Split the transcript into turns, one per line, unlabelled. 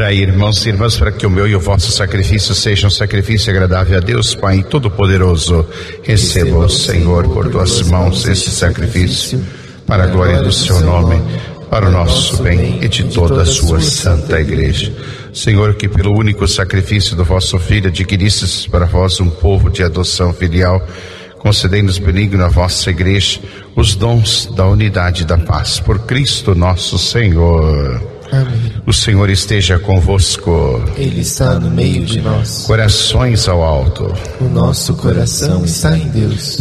Orai, irmãos e irmãs, para que o meu e o vosso sacrifício sejam um sacrifício agradável a Deus, Pai Todo-Poderoso. Receba, Senhor, por tuas mãos este sacrifício, para a glória do seu nome, para o nosso bem e de toda a sua santa igreja. Senhor, que pelo único sacrifício do vosso Filho adquiristes para vós um povo de adoção filial, concedei-nos benigno a vossa igreja os dons da unidade e da paz. Por Cristo nosso Senhor.
Amém.
O Senhor esteja convosco.
Ele está no meio de nós.
Corações ao alto.
O nosso coração está em Deus.